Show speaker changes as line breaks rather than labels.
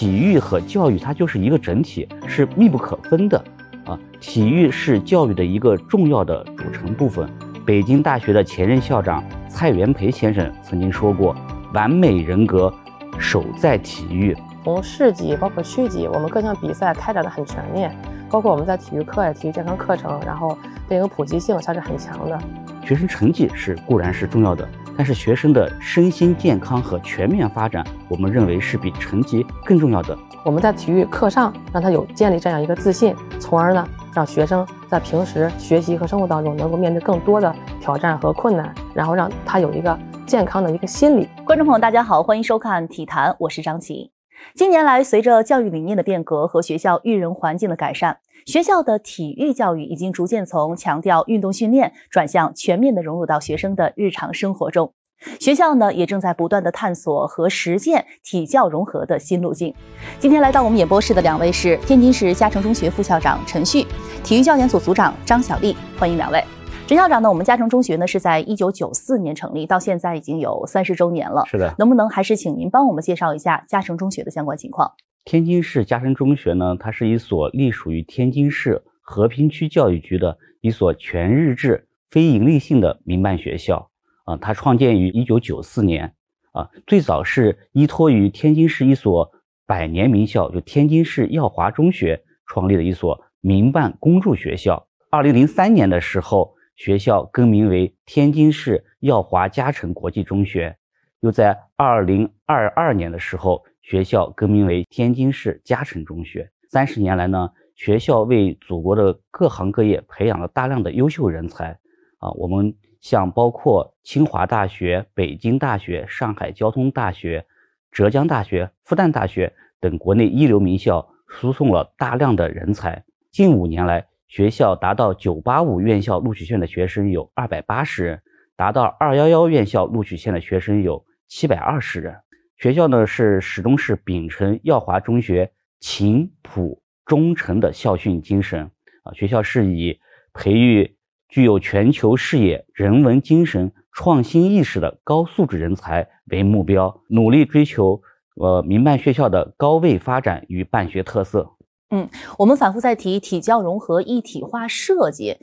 体育和教育它就是一个整体，是密不可分的体育是教育的一个重要的组成部分。北京大学的前任校长蔡元培先生曾经说过，完美人格守在体育。
从市级包括区级，我们各项比赛开展的很全面，包括我们在体育课、体育健康课程，然后对应普及性它是很强的。
学生成绩固然是重要的，但是学生的身心健康和全面发展，我们认为是比成绩更重要的。
我们在体育课上让他有建立这样一个自信，从而呢让学生在平时学习和生活当中能够面对更多的挑战和困难，然后让他有一个健康的一个心理。
观众朋友大家好，欢迎收看体坛，我是张琪。近年来，随着教育理念的变革和学校育人环境的改善，学校的体育教育已经逐渐从强调运动训练转向全面的融入到学生的日常生活中。学校呢也正在不断的探索和实践体教融合的新路径。今天来到我们演播室的两位是天津市嘉诚中学副校长陈旭，体育教研组组长张小丽，欢迎两位。陈校长呢，我们嘉诚中学呢是在1994年成立，到现在已经有30周年了。
是的，
能不能还是请您帮我们介绍一下嘉诚中学的相关情况？
天津市嘉诚中学呢，它是一所隶属于天津市和平区教育局的一所全日制非营利性的民办学校。它创建于1994年，最早是依托于天津市一所百年名校，就天津市耀华中学创立的一所民办公助学校。2003年的时候，学校更名为天津市耀华嘉诚国际中学，又在2022年的时候，学校更名为天津市嘉诚中学。30年来呢，学校为祖国的各行各业培养了大量的优秀人才我们像包括清华大学、北京大学、上海交通大学、浙江大学、复旦大学等国内一流名校输送了大量的人才。近5年来，学校达到985院校录取线的学生有280人，达到211院校录取线的学生有720人。学校呢始终是秉承耀华中学勤朴忠诚的校训精神学校是以培育具有全球视野、人文精神、创新意识的高素质人才为目标，努力追求民办学校的高位发展与办学特色。
我们反复在提体教融合一体化设计，